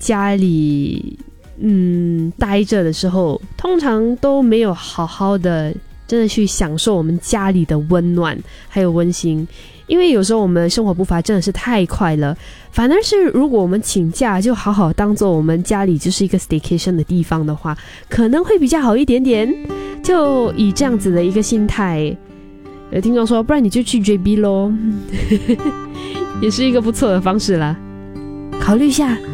家里待着的时候，通常都没有好好的真的去享受我们家里的温暖还有温馨，因为有时候我们生活步伐真的是太快了，反而是如果我们请假就好好当做我们家里就是一个 staycation 的地方的话，可能会比较好一点点。就以这样子的一个心态，有听众说不然你就去 JB 咯也是一个不错的方式啦，考虑一下